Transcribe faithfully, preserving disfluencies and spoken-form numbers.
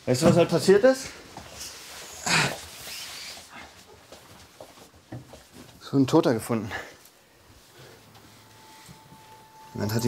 Weißt du, was halt passiert ist? So ein Toter gefunden. Jemand hat